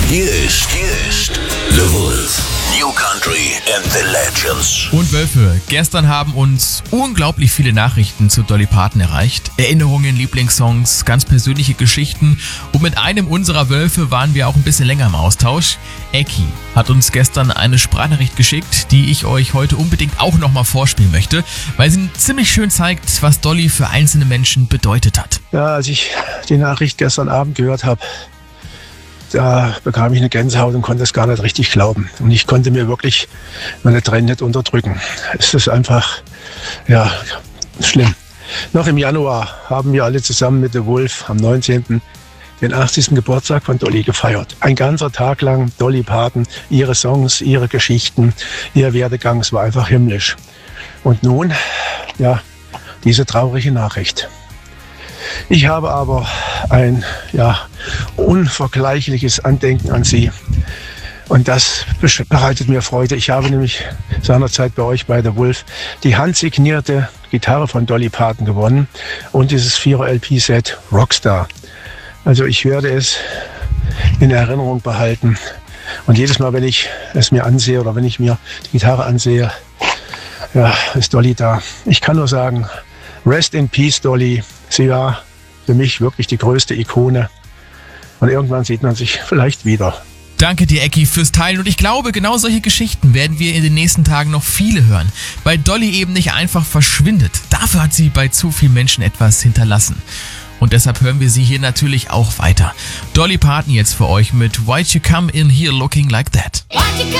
Hier ist The Wolf. New Country and the Legends. Und Wölfe, gestern haben uns unglaublich viele Nachrichten zu Dolly Parton erreicht. Erinnerungen, Lieblingssongs, ganz persönliche Geschichten. Und mit einem unserer Wölfe waren wir auch ein bisschen länger im Austausch. Eki hat uns gestern eine Sprachnachricht geschickt, die ich euch heute unbedingt auch nochmal vorspielen möchte, weil sie ziemlich schön zeigt, was Dolly für einzelne Menschen bedeutet hat. Ja, als ich die Nachricht gestern Abend gehört habe, da bekam ich eine Gänsehaut und konnte es gar nicht richtig glauben. Und ich konnte mir wirklich meine Tränen nicht unterdrücken. Es ist einfach, ja, schlimm. Noch im Januar haben wir alle zusammen mit The Wolf am 19. den 80. Geburtstag von Dolly gefeiert. Ein ganzer Tag lang Dolly Parton, ihre Songs, ihre Geschichten, ihr Werdegang, es war einfach himmlisch. Und nun, ja, diese traurige Nachricht. Ich habe aber ein unvergleichliches Andenken an sie. Und das bereitet mir Freude. Ich habe nämlich seinerzeit bei euch bei The Wolf die handsignierte Gitarre von Dolly Parton gewonnen und dieses 4er LP-Set Rockstar. Also ich werde es in Erinnerung behalten. Und jedes Mal, wenn ich es mir ansehe oder wenn ich mir die Gitarre ansehe, ja, ist Dolly da. Ich kann nur sagen, rest in peace, Dolly. Sie war für mich wirklich die größte Ikone. Und irgendwann sieht man sich vielleicht wieder. Danke dir, Eki, fürs Teilen. Und ich glaube, genau solche Geschichten werden wir in den nächsten Tagen noch viele hören. Weil Dolly eben nicht einfach verschwindet. Dafür hat sie bei zu vielen Menschen etwas hinterlassen. Und deshalb hören wir sie hier natürlich auch weiter. Dolly Parton jetzt für euch mit Why'd You Come In Here Looking Like That.